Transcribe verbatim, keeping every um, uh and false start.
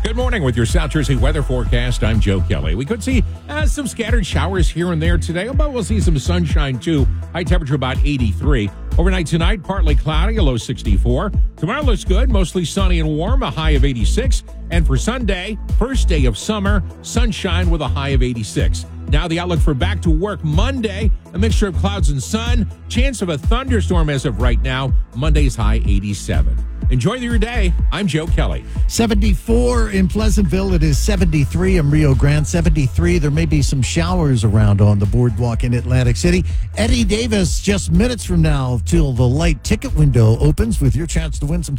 Good morning with your South Jersey weather forecast. I'm Joe Kelly. We could see uh, some scattered showers here and there today, but we'll see some sunshine too. High temperature about eighty-three. Overnight tonight, partly cloudy, a low sixty-four. Tomorrow looks good, mostly sunny and warm, a high of eighty-six. And for Sunday, first day of summer, sunshine with a high of eighty-six. Now the outlook for back to work Monday, a mixture of clouds and sun. Chance of a thunderstorm as of right now. Monday's high eighty-seven. Enjoy your day. I'm Joe Kelly. seventy-four in Pleasantville. It is seventy-three in Rio Grande. seventy-three. There may be some showers around on the boardwalk in Atlantic City. Eddie Davis, just minutes from now till the light ticket window opens with your chance to win some